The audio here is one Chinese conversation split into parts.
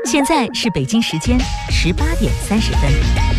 现在是北京时间18:30。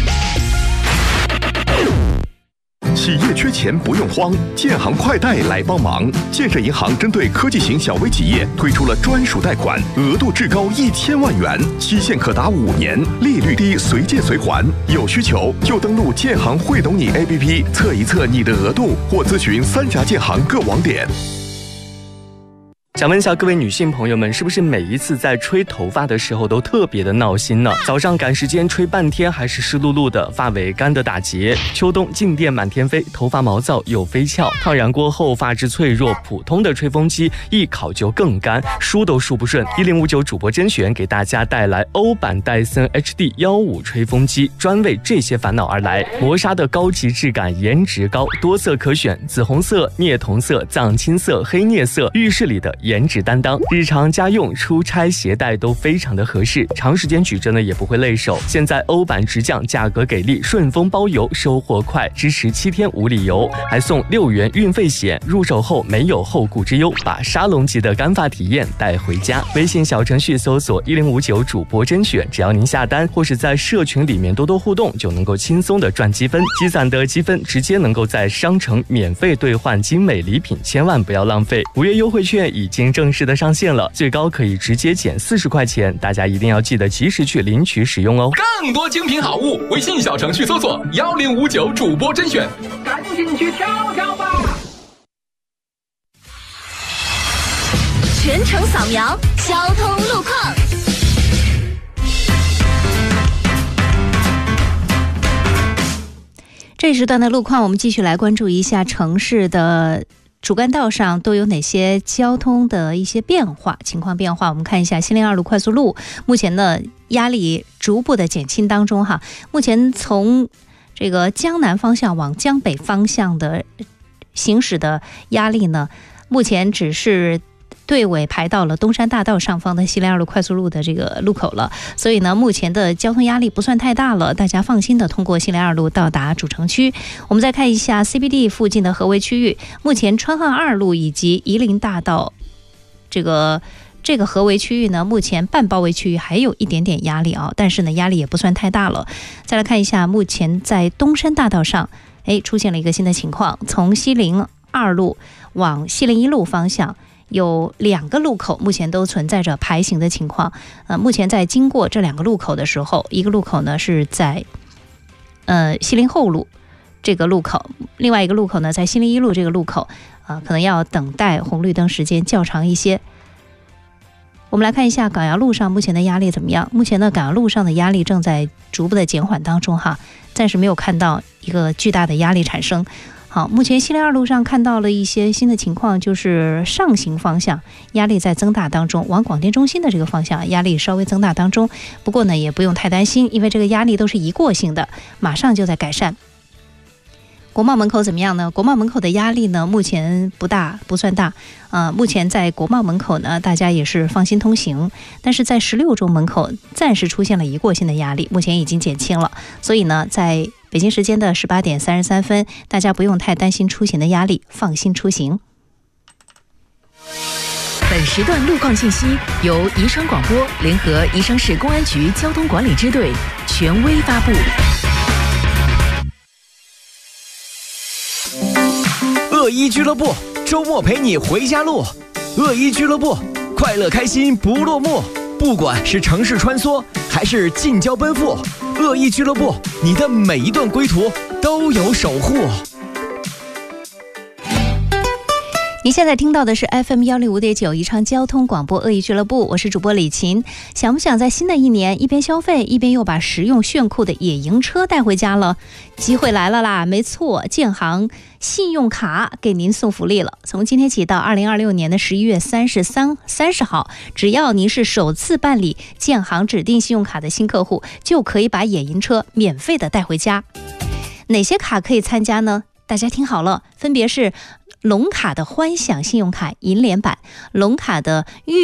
企业缺钱不用慌，建行快贷来帮忙。建设银行针对科技型小微企业推出了专属贷款，额度至高1000万元，期限可达5年，利率低，随借随还。有需求就登录建行会懂你 APP 测一测你的额度，或咨询3家建行各网点。 想问一下各位女性朋友们，是不是每一次在吹头发的时候都特别的闹心呢？早上赶时间吹半天还是湿漉漉的，发尾干得打结；秋冬静电满天飞，头发毛躁又飞翘；烫染过后发质脆弱，普通的吹风机一烤就更干，梳都梳不顺。1059主播甄选给大家带来欧版戴森 HD15吹风机，专为这些烦恼而来。磨砂的高级质感，颜值高，多色可选，紫红色、镍铜色、藏青色、黑镍色，浴室里的颜值担当，日常家用、出差携带都非常的合适，长时间举着呢也不会累手。现在欧版直降，价格给力，顺丰包邮，收货快，支持7天无理由，还送6元运费险，入手后没有后顾之忧，把沙龙级的干发体验带回家。微信小程序搜索1059主播甄选，只要您下单或是在社群里面多多互动，就能够轻松的赚积分，积攒的积分直接能够在商城免费兑换精美礼品，千万不要浪费。5月优惠券已经正式的上线了，最高可以直接减40块钱，大家一定要记得及时去领取使用哦。 更多精品好物，微信小程序搜索1059主播甄选，赶紧去挑挑吧！ 全程扫描交通路况。这一时段的路况，我们继续来关注一下城市的主干道上都有哪些交通的一些情况变化。我们看一下西陵2路快速路，目前的压力逐步的减轻当中哈。目前从这个江南方向往江北方向的行驶的压力呢，目前只是队尾排到了东山大道上方的西陵2路快速路的这个路口了，所以呢，目前的交通压力不算太大了，大家放心的通过西陵2路到达主城区。我们再看一下 CBD 附近的合围区域，目前川汉2路以及夷陵大道这个合围区域呢，目前半包围区域还有一点点压力啊，但是呢，压力也不算太大了。再来看一下，目前在东山大道上，出现了一个新的情况，从西陵2路往西陵1路方向。有2个路口目前都存在着排行的情况，目前在经过这2个路口的时候，一个路口呢是在西陵后路这个路口，另外一个路口呢在西陵1路这个路口，可能要等待红绿灯时间较长一些。我们来看一下港阳路上目前的压力怎么样？目前呢，港阳路上的压力正在逐步的减缓当中哈，暂时没有看到一个巨大的压力产生。好，目前西陵2路上看到了一些新的情况，就是上行方向压力在增大当中，往广电中心的这个方向压力稍微增大当中。不过呢，也不用太担心，因为这个压力都是一过性的，马上就在改善。国贸门口怎么样呢？国贸门口的压力呢，目前不大，不算大。目前在国贸门口呢，大家也是放心通行。但是在16中门口暂时出现了一过性的压力，目前已经减轻了。所以呢，在北京时间的18:33，大家不用太担心出行的压力，放心出行。 本时段路况信息由宜昌广播联合宜昌市公安局交通管理支队权威发布。 恶一俱乐部周末陪你回家路，恶一俱乐部快乐开心不落幕。不管是城市穿梭还是近郊奔赴，恶一俱乐部你的每一段归途都有守护。 您现在听到的是 FM105.9 宜昌交通广播恶意俱乐部，我是主播李琴。想不想在新的一年一边消费一边又把实用炫酷的野营车带回家了？机会来了啦！没错，建行信用卡给您送福利了。从今天起到2026年的11月30号，只要您是首次办理建行指定信用卡的新客户，就可以把野营车免费的带回家。哪些卡可以参加呢？大家听好了，分别是龙卡的欢享信用卡银联版，龙卡的